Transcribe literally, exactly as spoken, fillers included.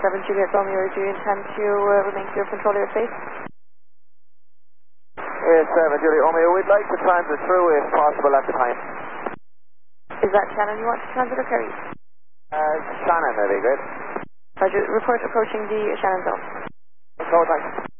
seven Juliet Romeo, do you intend to uh, remain clear of control of your space? Yes, seven Juliet Romeo, we'd like to transit through if possible at the time. Is that Shannon you want to transit or Kerry? Uh, Shannon, that'd be great. Roger, report approaching the Shannon zone. So, thanks.